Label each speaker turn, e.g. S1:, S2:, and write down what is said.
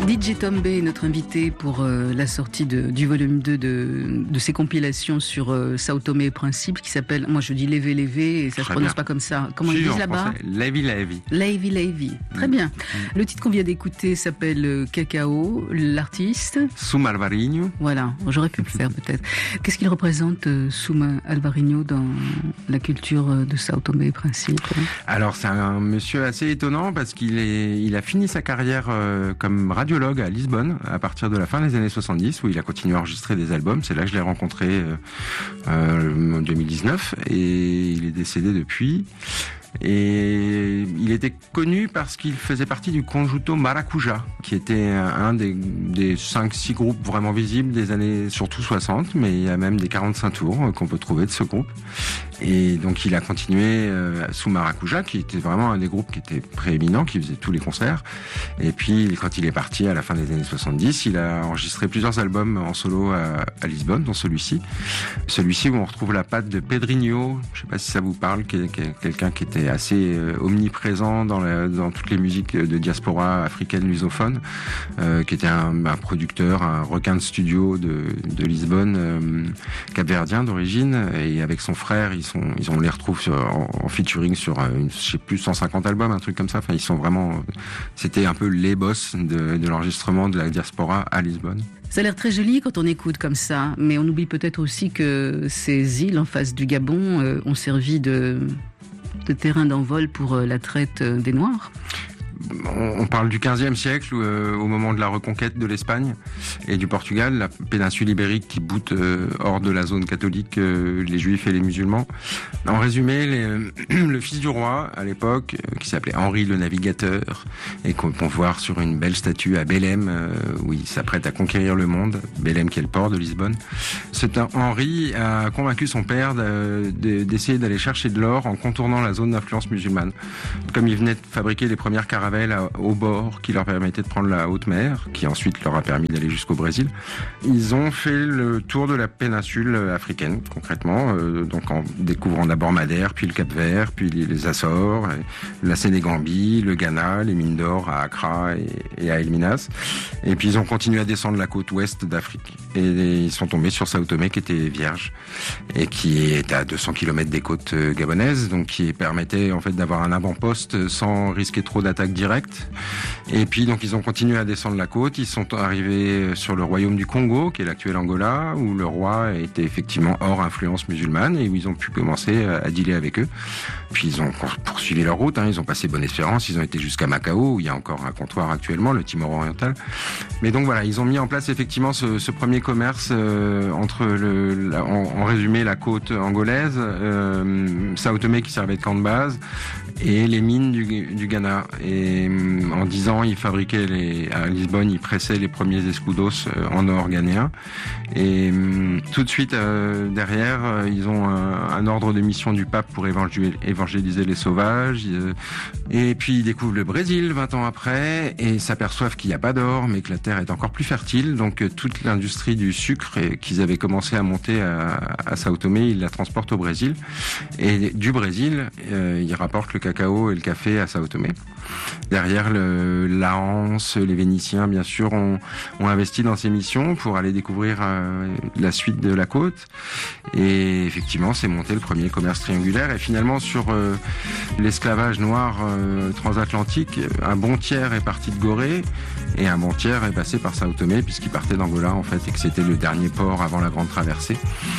S1: DJ Tombe est notre invité pour la sortie du volume 2 de ses compilations sur Sao Tomé et Principe qui s'appelle, moi je dis Lévé Lévé et ça se prononce pas comme ça. Comment ils disent là-bas?
S2: Lévi Lévi.
S1: Lévi Lévi. Très bien. Le titre qu'on vient d'écouter s'appelle Cacao, l'artiste
S2: Suma Alvarinho.
S1: Voilà, j'aurais pu le faire peut-être. Qu'est-ce qu'il représente Suma Alvarinho dans la culture de Sao Tomé et Principe?
S2: Alors c'est un monsieur assez étonnant parce qu'il a fini sa carrière comme radiologue à Lisbonne à partir de la fin des années 70 où il a continué à enregistrer des albums. C'est là que je l'ai rencontré en 2019 et il est décédé depuis. Et il était connu parce qu'il faisait partie du Conjunto Maracuja, qui était un des 5-6 groupes vraiment visibles des années surtout 60, mais il y a même des 45 tours qu'on peut trouver de ce groupe. Et donc il a continué sous Maracuja, qui était vraiment un des groupes qui était prééminent, qui faisait tous les concerts. Et puis quand il est parti à la fin des années 70, il a enregistré plusieurs albums en solo à Lisbonne, dont celui-ci. Celui-ci où on retrouve la patte de Pedrinho, je sais pas si ça vous parle, qui est quelqu'un qui était assez omniprésent dans toutes les musiques de diaspora africaine lusophone, qui était un producteur, un requin de studio de Lisbonne, capverdien d'origine, et avec son frère, on les retrouve en featuring sur, je sais plus, 150 albums, un truc comme ça. Enfin, ils sont vraiment, c'était un peu les boss de l'enregistrement de la diaspora à Lisbonne.
S1: Ça a l'air très joli quand on écoute comme ça, mais on oublie peut-être aussi que ces îles en face du Gabon ont servi de terrain d'envol pour la traite des Noirs.
S2: On parle du 15e siècle, au moment de la reconquête de l'Espagne et du Portugal, la péninsule ibérique qui boute hors de la zone catholique les Juifs et les musulmans. En résumé, le fils du roi, à l'époque, qui s'appelait Henri le Navigateur, et qu'on peut voir sur une belle statue à Belém, où il s'apprête à conquérir le monde, Belém qui est le port de Lisbonne. Henri a convaincu son père d'essayer d'aller chercher de l'or en contournant la zone d'influence musulmane. Comme il venait de fabriquer les premières caravelles au bord qui leur permettait de prendre la haute mer, qui ensuite leur a permis d'aller jusqu'au Brésil. Ils ont fait le tour de la péninsule africaine, concrètement, donc en découvrant d'abord Madère, puis le Cap-Vert, puis les Açores, la Sénégambie, le Ghana, les mines d'or à Accra et à Elminas. Et puis ils ont continué à descendre la côte ouest d'Afrique. Et ils sont tombés sur Sao Tomé qui était vierge et qui est à 200 km des côtes gabonaises, donc qui permettait en fait d'avoir un avant-poste sans risquer trop d'attaques directes. Et puis donc ils ont continué à descendre la côte, ils sont arrivés sur le royaume du Congo, qui est l'actuel Angola, où le roi était effectivement hors influence musulmane et où ils ont pu commencer à dealer avec eux. Puis ils ont poursuivi leur route, ils ont passé Bonne-Espérance, ils ont été jusqu'à Macao, où il y a encore un comptoir actuellement, le Timor oriental. Mais donc voilà, ils ont mis en place effectivement ce premier commerce entre en résumé la côte angolaise, Sao Tomé qui servait de camp de base, et les mines du Ghana. Et en 10 ans, ils fabriquaient à Lisbonne, ils pressaient les premiers escudos en or ghanéen. Et tout de suite derrière, ils ont un ordre de mission du pape pour évangéliser les sauvages. Et puis ils découvrent le Brésil 20 ans après et s'aperçoivent qu'il n'y a pas d'or, mais que la terre est encore plus fertile. Donc toute l'industrie du sucre qu'ils avaient commencé à monter à Sao Tomé, ils la transportent au Brésil. Et du Brésil, ils rapportent le cacao et le café à Sao Tomé. Derrière, la Hanse, les Vénitiens, bien sûr, ont investi dans ces missions pour aller découvrir la suite de la côte. Et effectivement, c'est monté le premier commerce triangulaire. Et finalement, sur l'esclavage noir transatlantique, un bon tiers est parti de Gorée et un bon tiers est passé par Sao Tomé, puisqu'il partait d'Angola, en fait, et que c'était le dernier port avant la grande traversée.